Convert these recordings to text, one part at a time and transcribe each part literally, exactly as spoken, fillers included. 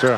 是。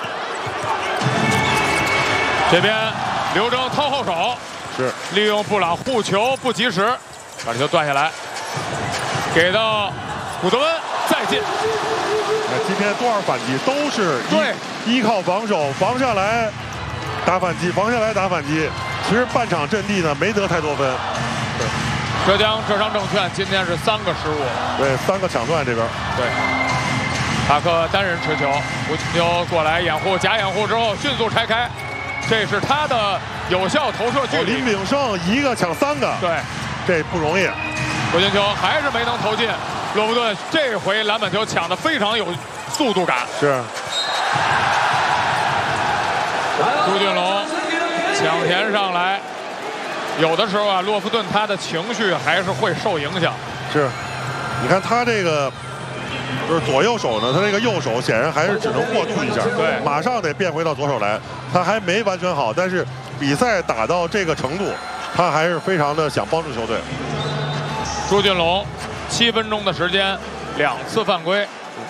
这边刘铮掏后手， 是利用布朗护球不及时，把这球断下来，给到古德温再进。 那今天多少反击都是对依靠防守，防下来打反击，防下来打反击。其实半场阵地呢没得太多分。 浙江浙商证券今天是三个失误， 对，三个抢断这边。 对，塔克单人持球，吴金秋过来掩护，假掩护之后迅速拆开，这是他的有效投射距离。 林炳胜一个抢三个， 对， 这不容易。 吴金秋还是没能投进，洛夫顿这回篮板球抢得非常有速度感。 是。 朱俊龙抢田上来。有的时候啊，洛夫顿他的情绪还是会受影响。 是，你看他这个就是左右手呢，他这个右手显然还是只能过渡一下， 对， 马上得变回到左手来，他还没完全好。但是比赛打到这个程度，他还是非常的想帮助球队。 朱俊龙七分钟的时间，两次犯规。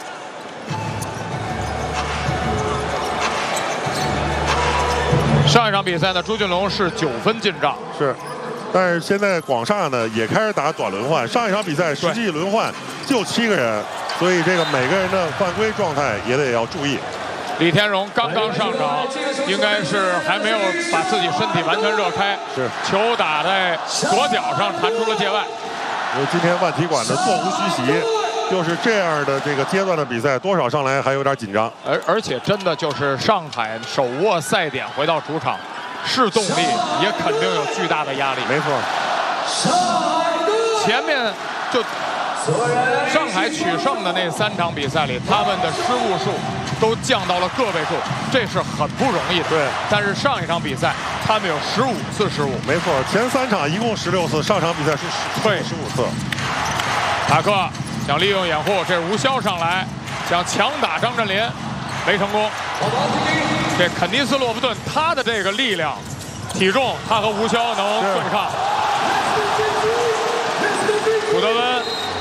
上一场比赛呢，朱俊龙是九分进账， 是，但是现在广厦呢也开始打短轮换，上一场比赛实际轮换就七个人，所以这个每个人的犯规状态也得要注意。 李天荣刚刚上场，应该是还没有把自己身体完全热开， 是球打在左脚上弹出了界外。 因为今天万体馆的座无虚席。就是这样的这个阶段的比赛，多少上来还有点紧张， 而而且真的就是上海手握赛点回到主场，是动力也肯定有巨大的压力。 没错， 前面就上海取胜的那三场比赛里，他们的失误数都降到了个位数，这是很不容易的。 对， 但是上一场比赛他们有十五次失误， 没错，前三场一共十六次，上场比赛是对十五次。 塔克想利用掩护，这是吴骁上来想强打张镇麟，没成功。这肯尼斯·洛夫顿他的这个力量、体重，他和吴骁能对抗。古德温，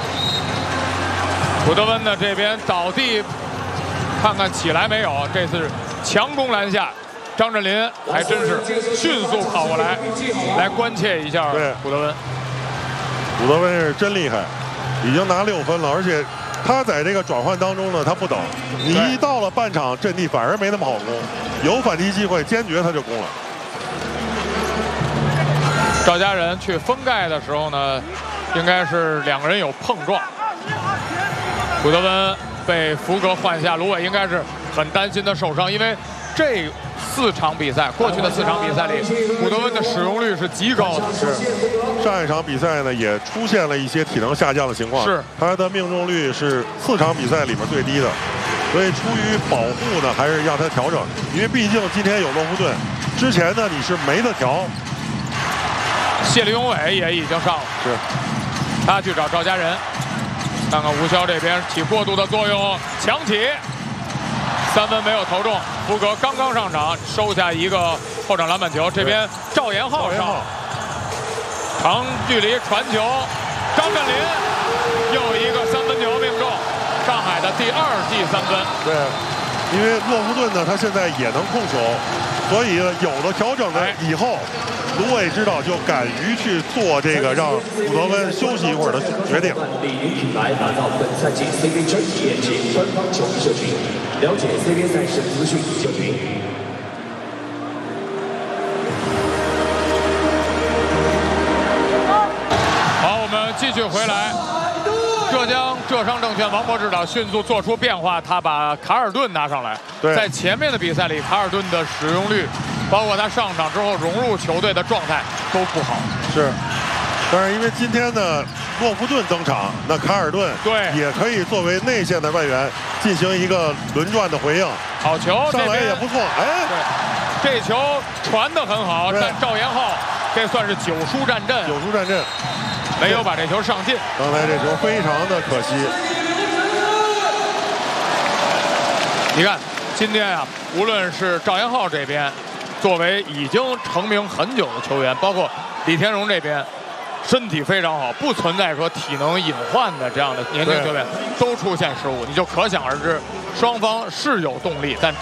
古德温呢这边倒地，看看起来没有，这次强攻篮下，张镇麟还真是迅速跑过来，来关切一下古德温。 古德温是真厉害。已经拿六分了，而且他在这个转换当中呢，他不等。你一到了半场阵地，反而没那么好攻，有反击机会，坚决他就攻了。 赵家人去封盖的时候呢，应该是两个人有碰撞。古德温被福格换下，卢伟应该是很担心他受伤，因为这四场比赛，过去的四场比赛里，古德温的使用率是极高的。 是，上一场比赛呢也出现了一些体能下降的情况， 是他的命中率是四场比赛里面最低的，所以出于保护呢，还是让他调整，因为毕竟今天有洛夫顿，之前呢你是没得调。 谢立永伟也已经上了， 是， 他去找赵家人，看看吴骁这边起过渡的作用，强起。三分没有投中，福格刚刚上场，收下一个后场篮板球。这边赵延浩上，长距离传球，张镇麟又一个三分球命中，上海的第二记三分。 对，因为洛夫顿呢，他现在也能控球，所以有了调整呢以后，卢伟指导就敢于去做这个让古德温休息一会儿的决定。 来打造本赛季 C B A 真体验及官方球迷社群，了解 C B A 赛事资讯社群。 好，我们继续回来。浙江浙商证券王博指导迅速做出变化，他把卡尔顿拿上来。在前面的比赛里，卡尔顿的使用率，包括他上场之后融入球队的状态都不好。 是，但是因为今天呢，洛夫顿登场，那卡尔顿对也可以作为内线的外援进行一个轮转的回应。 好球， 上来也不错。哎， 对，这球传得很好，但赵延浩这算是九输战阵。 九输战阵。 没有把这球上进， 刚才这球非常的可惜。 你看，今天啊，无论是赵延浩这边，作为已经成名很久的球员，包括李天荣这边，身体非常好，不存在说体能隐患的这样的年轻球员，都出现失误，你就可想而知，双方是有动力，但都。